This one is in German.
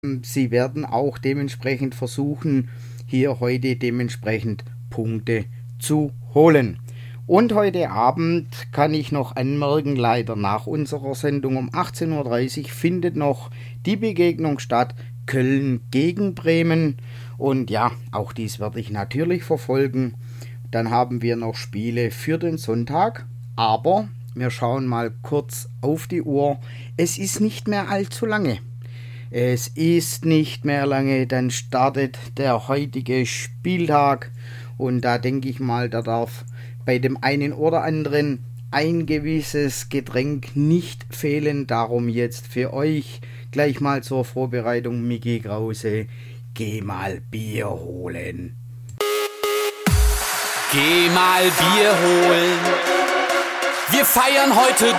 Sie werden auch dementsprechend versuchen, hier heute dementsprechend Punkte zu holen. Und heute Abend kann ich noch anmerken, leider nach unserer Sendung um 18:30 Uhr findet noch die Begegnung statt, Köln gegen Bremen. Und ja, auch dies werde ich natürlich verfolgen. Dann haben wir noch Spiele für den Sonntag, aber wir schauen mal kurz auf die Uhr. Es ist nicht mehr allzu lange. Es ist nicht mehr lange, dann startet der heutige Spieltag und da denke ich mal, da darf bei dem einen oder anderen ein gewisses Getränk nicht fehlen. Darum jetzt für euch gleich mal zur Vorbereitung Micky Krause. Geh mal Bier holen. Geh mal Bier holen. Wir feiern heute